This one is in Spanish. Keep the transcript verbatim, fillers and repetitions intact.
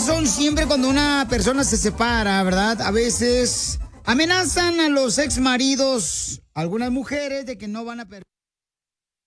razón siempre cuando una persona se separa, ¿verdad? A veces amenazan a los ex maridos, algunas mujeres, de que no van a permitir